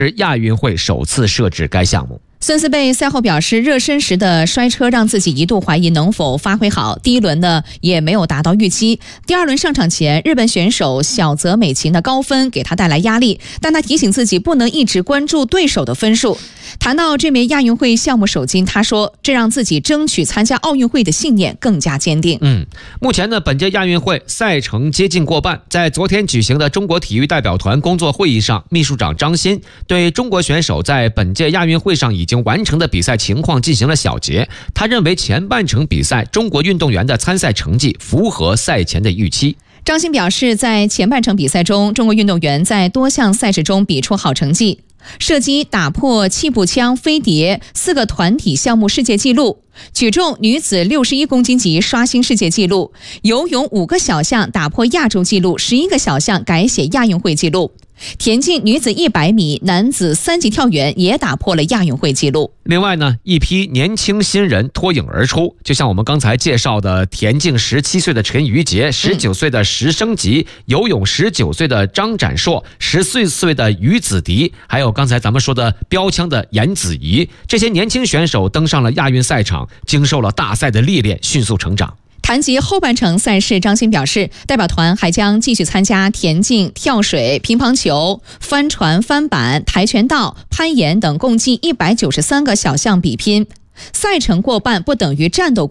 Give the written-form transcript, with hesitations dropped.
是亚运会首次设置该项目。 孙思邡赛后表示，热身时的摔车让自己一度怀疑能否发挥好，第一轮呢也没有达到预期。第二轮上场前，日本选手小泽美琴的高分给他带来压力，但他提醒自己不能一直关注对手的分数。谈到这枚亚运会项目首金，他说这让自己争取参加奥运会的信念更加坚定。 目前呢，本届亚运会赛程接近过半，在昨天举行的中国体育代表团工作会议上，秘书长张欣对中国选手在本届亚运会上已经完成的比赛情况进行了小结。他认为前半程比赛中国运动员的参赛成绩符合赛前的预期。 张欣表示，在前半程比赛中，中国运动员在多项赛事中比出好成绩。射击打破气步枪、飞碟4个团体项目世界纪录，举重女子61公斤级刷新世界纪录，游泳5个小项打破亚洲纪录，11个小项改写亚运会纪录。田径女子100米、男子3级跳远也打破了亚运会纪录。 另外呢，一批年轻新人脱颖而出，就像我们刚才介绍的田径17岁的陈瑜杰、19岁的石生吉、游泳19岁的张展硕、14岁的于子迪，还有刚才咱们说的标枪的严子怡，这些年轻选手登上了亚运赛场，经受了大赛的历练，迅速成长。 谈及后半程赛事，张欣表示，代表团还将继续参加田径、跳水、乒乓球、帆船、翻板、跆拳道、攀岩等共计193个小项比拼。赛程过半不等于战斗过